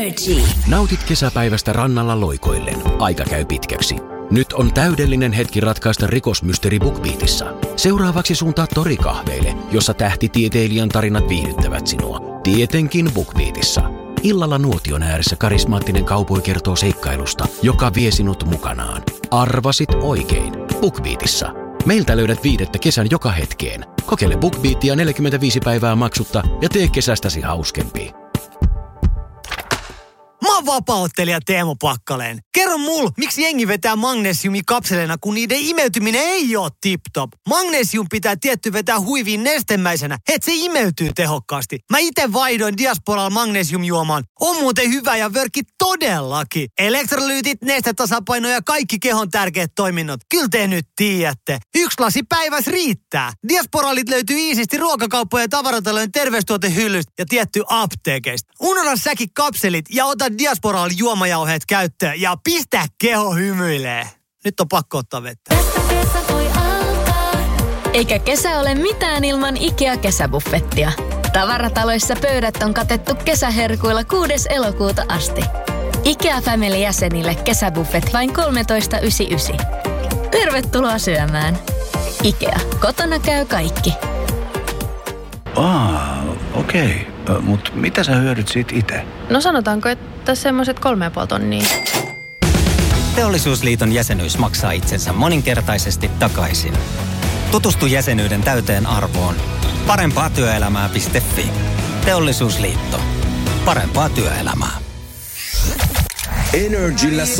Energy. Nautit kesäpäivästä rannalla loikoillen. Aika käy pitkäksi. Nyt on täydellinen hetki ratkaista rikosmysteeri BookBeatissa. Seuraavaksi suuntaa torikahveille, jossa tähtitieteilijän tarinat viihdyttävät sinua. Tietenkin BookBeatissa. Illalla nuotion ääressä karismaattinen kaupoi kertoo seikkailusta, joka vie sinut mukanaan. Arvasit oikein. BookBeatissa. Meiltä löydät viidettä kesän joka hetkeen. Kokeile BookBeatia 45 päivää maksutta ja tee kesästäsi hauskempi. Mä oon vapaa-ottelija Teemu Pakkaleen. Kerro mul, miksi jengi vetää magnesiumikapseleina, kun niiden imeytyminen ei oo tip-top. Magnesium pitää tietty vetää huiviin nestemäisenä, et se imeytyy tehokkaasti. Mä ite vaihdoin Diasporalla magnesiumjuomaan. On muuten hyvä ja vörkki todellakin. Elektrolyytit, nestetasapaino ja kaikki kehon tärkeät toiminnot. Kyllä te nyt tiedätte. 1 lasi päivässä riittää. Diasporalit löytyy iisisti ruokakauppojen ja tavaratalojen terveystuotehyllystä ja tietty apteekeista. Unohda säkin kapselit ja ota Diasporal juomajauheet käyttöön ja pistä keho hymyilee. Nyt on pakko ottaa vettä. Eikä kesä ole mitään ilman IKEA-kesäbuffettia. Tavarataloissa pöydät on katettu kesäherkuilla 6. elokuuta asti. IKEA Family-jäsenille kesäbuffet vain 13,99. Tervetuloa syömään. IKEA. Kotona käy kaikki. Okei. Mut mitä sä hyödyt siitä itse? No sanotaanko, että semmoiset 3,5 tonnia. Teollisuusliiton jäsenyys maksaa itsensä moninkertaisesti takaisin. Tutustu jäsenyyden täyteen arvoon. Parempaatyöelämää.fi. Teollisuusliitto. Parempaa työelämää. Energyllä